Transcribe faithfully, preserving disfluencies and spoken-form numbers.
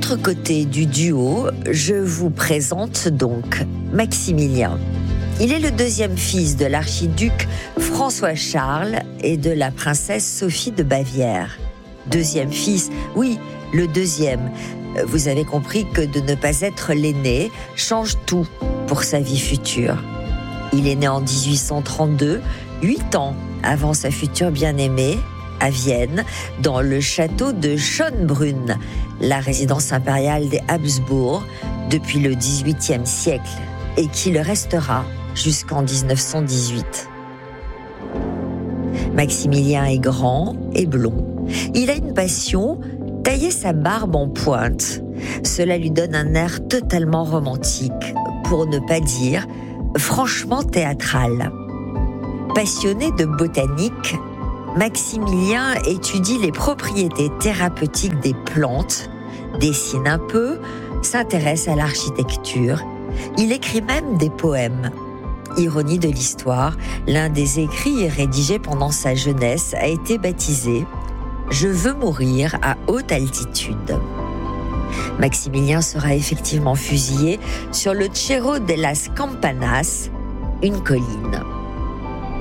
l'autre côté du duo, je vous présente donc Maximilien. Il est le deuxième fils de l'archiduc François-Charles et de la princesse Sophie de Bavière. Deuxième fils, oui, le deuxième. Vous avez compris que de ne pas être l'aîné change tout pour sa vie future. Il est né en dix-huit cent trente-deux, huit ans avant sa future bien-aimée, à Vienne, dans le château de Schönbrunn, la résidence impériale des Habsbourg, depuis le dix-huitième siècle, et qui le restera jusqu'en dix-neuf cent dix-huit. Maximilien est grand et blond. Il a une passion, tailler sa barbe en pointe. Cela lui donne un air totalement romantique, pour ne pas dire franchement théâtral. Passionné de botanique, Maximilien étudie les propriétés thérapeutiques des plantes, dessine un peu, s'intéresse à l'architecture. Il écrit même des poèmes. Ironie de l'histoire, l'un des écrits rédigés pendant sa jeunesse a été baptisé « Je veux mourir à haute altitude ». Maximilien sera effectivement fusillé sur le Cerro de las Campanas, une colline.